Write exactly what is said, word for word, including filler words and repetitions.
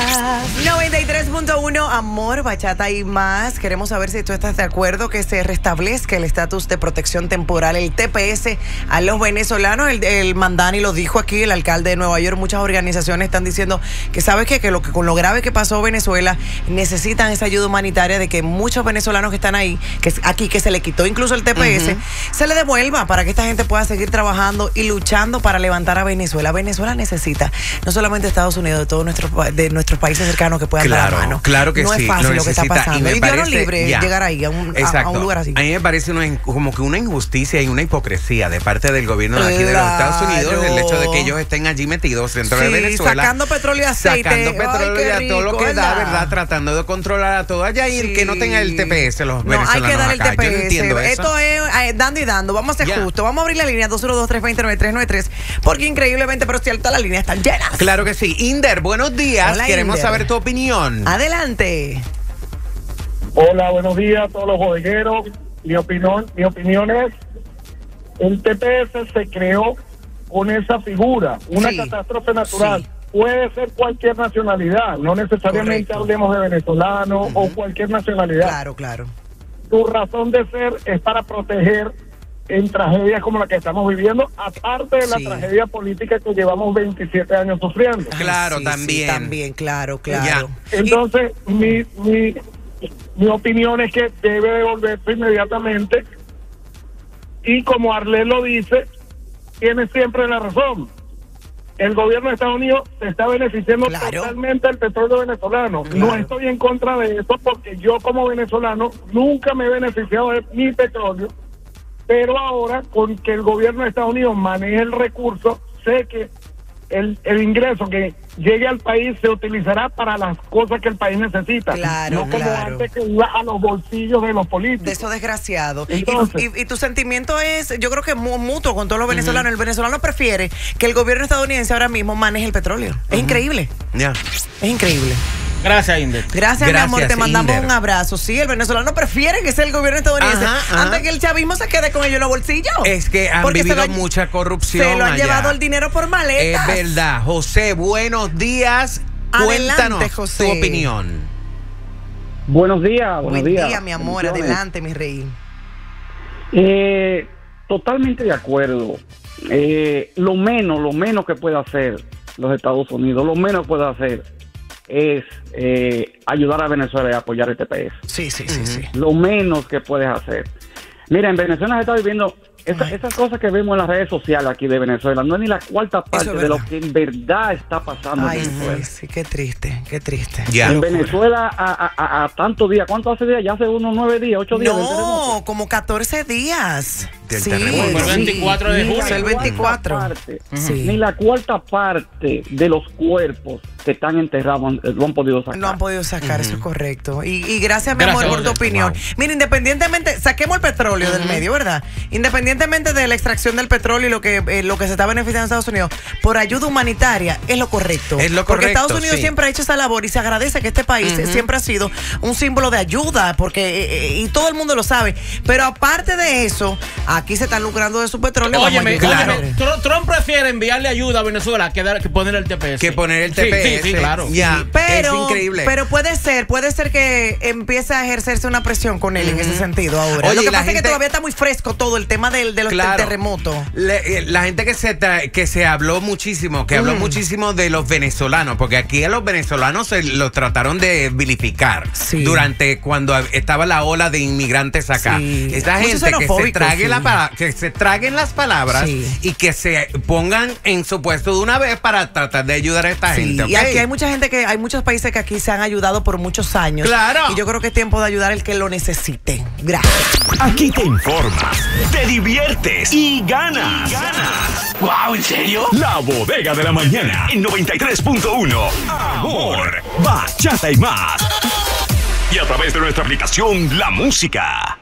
noventa y tres punto uno, amor, bachata y más. Queremos saber si tú estás de acuerdo que se restablezca el estatus de protección temporal, el T P S, a los venezolanos. El, el Mandani lo dijo aquí, el alcalde de Nueva York. Muchas organizaciones están diciendo que, ¿sabes qué? Que, lo que con lo grave que pasó Venezuela, necesitan esa ayuda humanitaria de que muchos venezolanos que están ahí, que aquí, que se le quitó incluso el T P S, uh-huh. se le devuelva para que esta gente pueda seguir trabajando y luchando para levantar a Venezuela. Venezuela necesita no solamente Estados Unidos, de todos nuestros, de nuestros países cercanos que puedan claro, dar la mano. Claro que no sí. es fácil lo, lo que está pasando. Y, y Dios no libre ya. llegar ahí a un, a, a un lugar así. A mí me parece una, como que una injusticia y una hipocresía de parte del gobierno de aquí claro. de los Estados Unidos, el hecho de que ellos estén allí metidos dentro sí, de Venezuela. Sacando petróleo y aceite. Sacando petróleo y a todo lo que ¿verdad? da, ¿verdad? Tratando de controlar a todo allá y sí. que no tenga el T P S los no, venezolanos hay que dar el acá. T P S. Yo no entiendo eso. Esto es eh, dando y dando. Vamos a ser yeah. justos. Vamos a abrir la línea dos uno dos, tres dos cero, nueve tres nueve tres porque increíblemente, pero cierto, las líneas están llenas. Claro que sí. Inder, buenos días. Hola, Queremos Inder. saber tu opinión. Adelante. Hola, buenos días a todos los bodegueros. Mi opinión, mi opinión es, el T P S se creó con esa figura, una sí. catástrofe natural. Sí. Puede ser cualquier nacionalidad, no necesariamente Correcto. hablemos de venezolano uh-huh. o cualquier nacionalidad. Claro, claro. Su razón de ser es para proteger en tragedias como la que estamos viviendo, aparte de la sí. tragedia política que llevamos veintisiete años sufriendo. Claro, sí, también. Sí, también, claro, claro. Ya. Entonces, y... mi, mi, mi opinión es que debe devolverse inmediatamente y como Arlés lo dice, tiene siempre la razón. El gobierno de Estados Unidos se está beneficiando claro. totalmente del petróleo venezolano. Claro. No estoy en contra de eso porque yo como venezolano nunca me he beneficiado de mi petróleo, pero ahora con que el gobierno de Estados Unidos maneje el recurso, sé que el, el ingreso que llegue al país se utilizará para las cosas que el país necesita. Claro, no como claro. antes que iba a los bolsillos de los políticos. De eso desgraciado. Entonces, y, y, y tu sentimiento es, yo creo que es mutuo con todos los venezolanos. Uh-huh. El venezolano prefiere que el gobierno estadounidense ahora mismo maneje el petróleo. Uh-huh. Es increíble. Ya. Yeah. Es increíble. Gracias, Inder. Gracias, Gracias, mi amor. Te mandamos Inder. un abrazo. Sí, el venezolano prefiere que sea el gobierno estadounidense ajá, ajá. antes que el chavismo se quede con ellos en los bolsillos. Es que han Porque vivido lo, mucha corrupción. Se lo han allá. llevado el dinero por maletas. Es verdad. José, buenos días. Adelante, Cuéntanos José. tu opinión. Buenos días, buenos Buen días. día, mi amor. Adelante, mi rey. Eh, totalmente de acuerdo. Eh, lo menos, lo menos que puede hacer los Estados Unidos, lo menos que puede hacer es eh, ayudar a Venezuela y apoyar el T P S. Sí, sí, sí, sí. Lo menos que puedes hacer. Mira, en Venezuela se está viviendo esa, esas cosas que vemos en las redes sociales aquí de Venezuela. No es ni la cuarta parte de lo que en verdad está pasando Ay, en Venezuela. Sí, sí, qué triste, qué triste. Ya. En Venezuela a, a, a tantos días. ¿Cuánto hace días? Ya hace unos nueve días, ocho días. No, como catorce días. Del sí, terremoto. Fue el veinticuatro de Ni julio. la el veinticuatro. cuarta parte, Sí. Ni la cuarta parte de los cuerpos que están enterrados lo han podido sacar. No han podido sacar, uh-huh. eso es correcto. Y, y gracias, mi Gracias, amor, por tu José. opinión. Wow. Mira, independientemente, saquemos el petróleo uh-huh. del medio, ¿verdad? Independientemente de la extracción del petróleo y lo que, eh, lo que se está beneficiando en Estados Unidos, por ayuda humanitaria es lo correcto. Es lo porque correcto, Estados Unidos sí. siempre ha hecho esa labor y se agradece que este país uh-huh. siempre ha sido un símbolo de ayuda, porque eh, y todo el mundo lo sabe. Pero aparte de eso, aquí se están lucrando de su petróleo. Óyeme, Claro. óyeme, Trump, Trump prefiere enviarle ayuda a Venezuela que, dar, que poner el T P S. Que poner el T P S. Sí, sí, sí, claro. Ya. Pero, es increíble. pero puede ser, puede ser que empiece a ejercerse una presión con él uh-huh. en ese sentido ahora. Oye, Lo que la pasa gente, es que todavía está muy fresco todo el tema del, de los claro, terremotos. Le, la gente que se tra- que se habló muchísimo, que habló Mm. muchísimo de los venezolanos, porque aquí a los venezolanos se los trataron de vilificar Sí. durante cuando estaba la ola de inmigrantes acá. Sí. Esta Mucho gente que se xenofóbico, trague sí. la pa- que se traguen las palabras Sí. y que se pongan en su puesto de una vez para tratar de ayudar a esta Sí, gente. y ¿ok? aquí hay mucha gente que, hay muchos países que aquí se han ayudado por muchos años. Claro. Y yo creo que es tiempo de ayudar al que lo necesite. Gracias. Aquí te informas, te diviertes y ganas. Y ganas. Wow, ¿en serio? La Bodega de la Mañana en noventa y tres punto uno. Amor, bachata y más. Y a través de nuestra aplicación La Música.